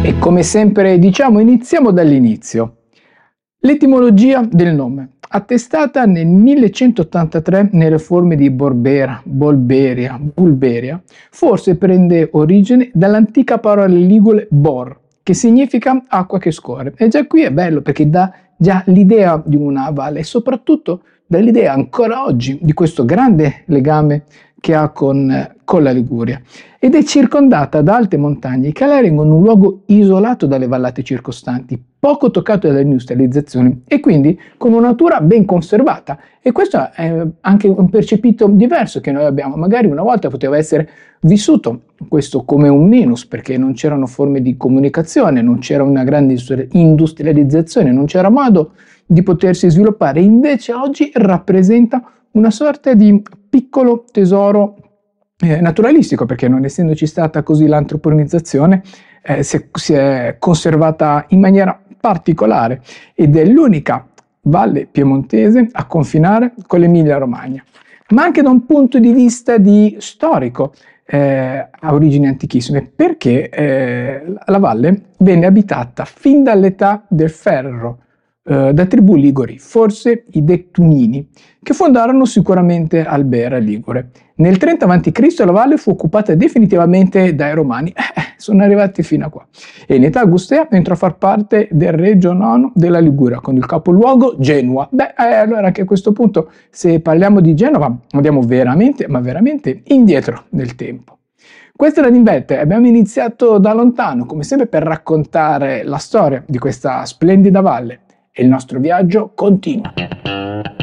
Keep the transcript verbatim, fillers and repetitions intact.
E come sempre diciamo, iniziamo dall'inizio. L'etimologia del nome, attestata nel millecentottantatré nelle forme di Borbera, Bolberia, Bulberia, forse prende origine dall'antica parola ligure bor, che significa acqua che scorre. E già qui è bello perché dà già l'idea di una valle e soprattutto dà l'idea ancora oggi di questo grande legame che ha con, con la Liguria, ed è circondata da alte montagne che la rendono un luogo isolato dalle vallate circostanti, poco toccato dalle industrializzazioni e quindi con una natura ben conservata. E questo è anche un percepito diverso che noi abbiamo. Magari una volta poteva essere vissuto questo come un minus perché non c'erano forme di comunicazione, non c'era una grande industrializzazione, non c'era modo di potersi sviluppare. Invece oggi rappresenta una sorta di piccolo tesoro eh, naturalistico, perché non essendoci stata così l'antroponizzazione eh, si, è, si è conservata in maniera particolare ed è l'unica valle piemontese a confinare con l'Emilia Romagna. Ma anche da un punto di vista di storico eh, ha origini antichissime, perché eh, la valle venne abitata fin dall'età del ferro da tribù liguri, forse i Dettunini, che fondarono sicuramente Albera Ligure. Nel trenta avanti Cristo la valle fu occupata definitivamente dai Romani, eh, sono arrivati fino a qua, e in età augustea entrò a far parte del regio nono della Liguria, con il capoluogo Genova. Beh, eh, allora anche a questo punto, se parliamo di Genova, andiamo veramente, ma veramente indietro nel tempo. Questa è la Dinvette, abbiamo iniziato da lontano, come sempre per raccontare la storia di questa splendida valle. E il nostro viaggio continua.